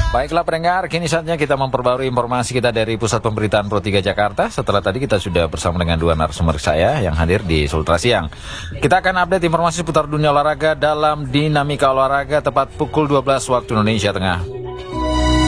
Baiklah pendengar, kini saatnya kita memperbarui informasi kita dari Pusat Pemberitaan Pro 3 Jakarta. Setelah tadi kita sudah bersama dengan dua narasumber saya yang hadir di Sultra Siang. Kita akan update informasi seputar dunia olahraga dalam Dinamika Olahraga tepat pukul 12 waktu Indonesia Tengah.